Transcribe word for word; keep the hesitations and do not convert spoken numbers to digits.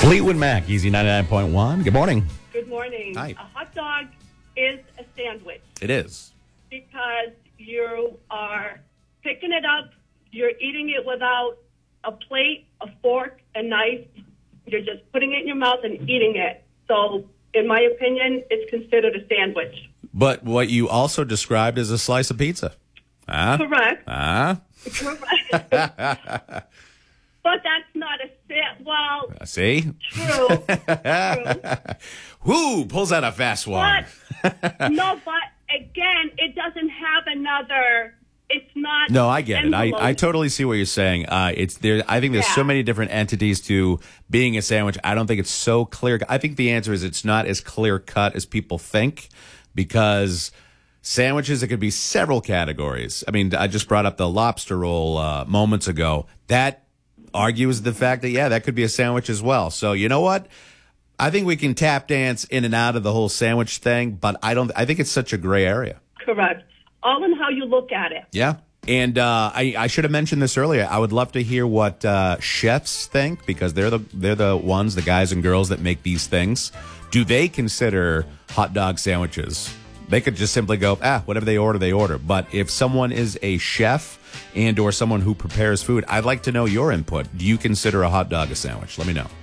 Fleetwood Mac, Easy ninety-nine point one. Good morning. Good morning. Hi. A hot dog is a sandwich It is. because you are picking it up, you're eating it without a plate, a fork, a knife. You're just putting it in your mouth and eating it. So, in my opinion, it's considered a sandwich. But what you also described as a slice of pizza. Huh? Correct. Huh? Correct. But that's not a sandwich. Well, See? true. true. Whoo, pulls out a fast one. But, no, but again, it doesn't have another, it's not. No, I get it. I, envelope. I totally see what you're saying. Uh, it's there. I think there's Yeah. so many different entities to being a sandwich. I don't think it's so clear. I think the answer is it's not as clear cut as people think, because sandwiches, it could be several categories. I mean, I just brought up the lobster roll uh, moments ago. That argues the fact that, yeah, that could be a sandwich as well. So you know what? I think we can tap dance in and out of the whole sandwich thing, but I don't. I think it's such a gray area. Correct. All in how you look at it. Yeah. And uh, I, I should have mentioned this earlier. I would love to hear what uh, chefs think, because they're the they're the ones, the guys and girls that make these things. Do they consider hot dog sandwiches? They could just simply go, ah, whatever they order, they order. But if someone is a chef and or someone who prepares food, I'd like to know your input. Do you consider a hot dog a sandwich? Let me know.